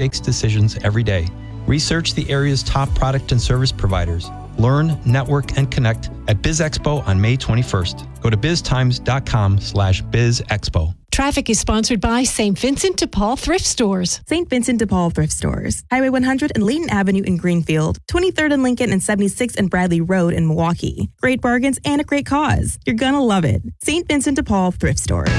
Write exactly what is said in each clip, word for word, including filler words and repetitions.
makes decisions every day. Research the area's top product and service providers. Learn, network, and connect at BizExpo on May twenty-first. Go to biztimes.com slash bizexpo. Traffic is sponsored by Saint Vincent de Paul Thrift Stores. Saint Vincent de Paul Thrift Stores. Highway one hundred and Layton Avenue in Greenfield. twenty-third and Lincoln and seventy-sixth and Bradley Road in Milwaukee. Great bargains and a great cause. You're gonna love it. Saint Vincent de Paul Thrift Stores.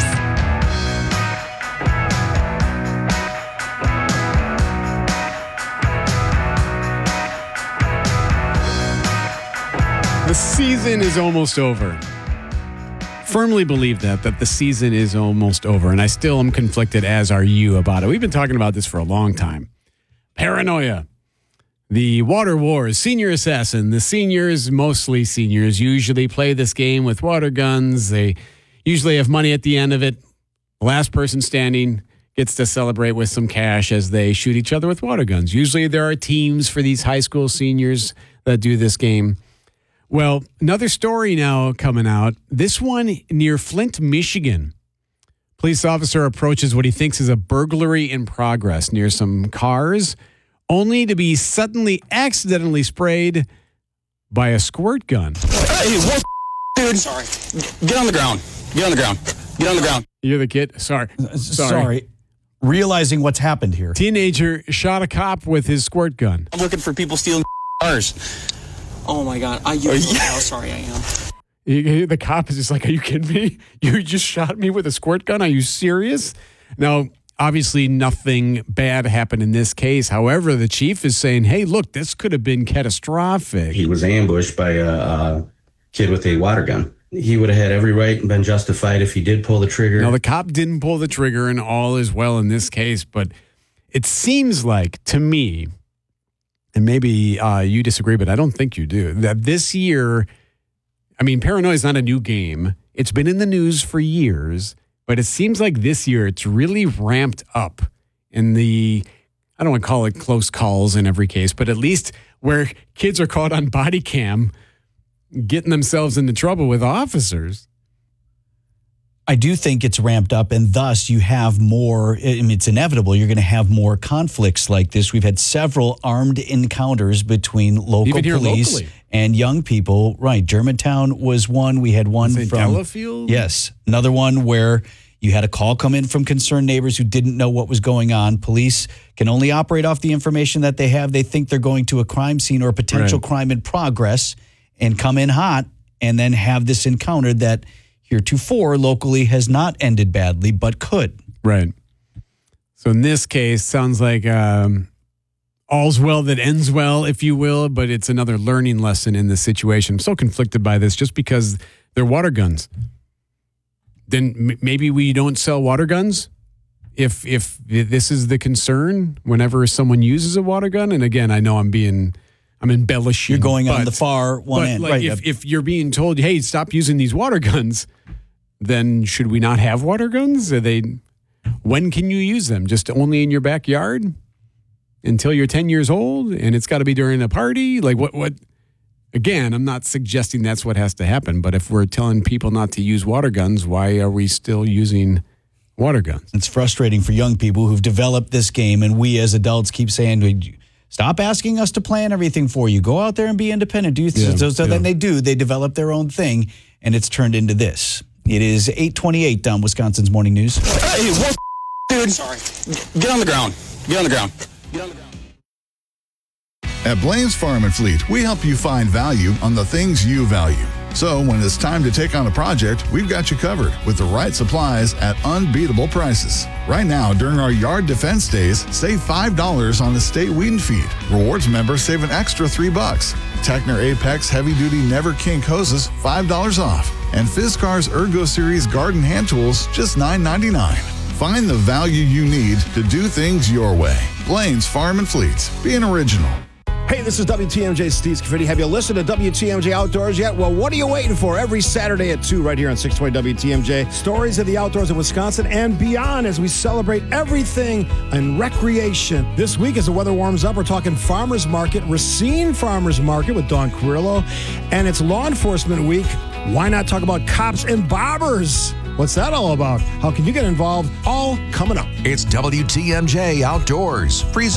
The season is almost over. Firmly believe that, that the season is almost over, and I still am conflicted, as are you, about it. We've been talking about this for a long time. Paranoia. The water wars, senior assassin. The seniors, mostly seniors, usually play this game with water guns. They usually have money at the end of it. The last person standing gets to celebrate with some cash as they shoot each other with water guns. Usually there are teams for these high school seniors that do this game. Well, another story now coming out. This one near Flint, Michigan. Police officer approaches what he thinks is a burglary in progress near some cars, only to be suddenly accidentally sprayed by a squirt gun. Hey, what, dude? Sorry. Get on the ground. Get on the ground. Get on the ground. You're the kid? Sorry. Sorry. Sorry. Realizing what's happened here. Teenager shot a cop with his squirt gun. I'm looking for people stealing cars. Oh, my God. I you know how sorry I am. He, the cop is just like, are you kidding me? You just shot me with a squirt gun? Are you serious? Now, obviously, nothing bad happened in this case. However, the chief is saying, hey, look, this could have been catastrophic. He was ambushed by a, a kid with a water gun. He would have had every right and been justified if he did pull the trigger. Now, the cop didn't pull the trigger, and all is well in this case, but it seems like, to me, and maybe uh, you disagree, but I don't think you do, that this year, I mean, paranoia is not a new game. It's been in the news for years, but it seems like this year it's really ramped up in the, I don't want to call it close calls in every case, but at least where kids are caught on body cam getting themselves into trouble with officers. I do think it's ramped up, and thus you have more, I mean, it's inevitable, you're going to have more conflicts like this. We've had several armed encounters between local Even here police locally. and young people. Right, Germantown was one. We had one Is it from Delafield? Yes, another one where you had a call come in from concerned neighbors who didn't know what was going on. Police can only operate off the information that they have. They think they're going to a crime scene or a potential Right. crime in progress and come in hot and then have this encounter that heretofore locally has not ended badly, but could. Right. So in this case, sounds like um, all's well that ends well, if you will, but it's another learning lesson in this situation. I'm so conflicted by this just because they're water guns. Then m- maybe we don't sell water guns if if this is the concern whenever someone uses a water gun. And again, I know I'm being I'm embellishing. You're going but, on the far one but end. like Right. if, if you're being told, hey, stop using these water guns, then should we not have water guns? Are they? When can you use them? Just only in your backyard until you're ten years old, and it's got to be during a party? Like what? What? Again, I'm not suggesting that's what has to happen, but if we're telling people not to use water guns, why are we still using water guns? It's frustrating for young people who've developed this game, and we as adults keep saying, stop asking us to plan everything for you. Go out there and be independent. Do Yeah, so, so yeah. then they do. They develop their own thing, and it's turned into this. It is eight twenty-eight on Wisconsin's Morning News. Hey, what, dude? Sorry. Get on the ground. Get on the ground. Get on the ground. At Blaine's Farm and Fleet, we help you find value on the things you value. So when it's time to take on a project, we've got you covered with the right supplies at unbeatable prices. Right now, during our yard defense days, save five dollars on estate weed and feed. Rewards members save an extra three bucks. Techner Apex Heavy Duty Never Kink hoses, five dollars off. And Fiskars Ergo Series Garden Hand Tools, just nine ninety-nine. Find the value you need to do things your way. Blaine's Farm and Fleet. Be an original. Hey, this is W T M J Steve Scaffidi. Have you listened to W T M J Outdoors yet? Well, what are you waiting for? Every Saturday at two right here on six twenty W T M J. Stories of the outdoors of Wisconsin and beyond as we celebrate everything in recreation. This week, as the weather warms up, we're talking Farmers Market, Racine Farmers Market with Dawn Carrillo. And it's Law Enforcement Week. Why not talk about cops and bobbers? What's that all about? How can you get involved? All coming up. It's W T M J Outdoors. Present